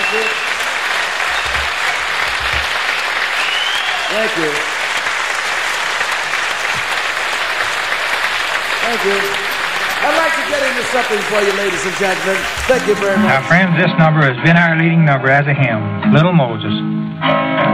you. Thank you. Thank you. I'd like to get into something for you, ladies and gentlemen. Thank you very much. Now, friends, this number has been our leading number as a hymn, Little Moses.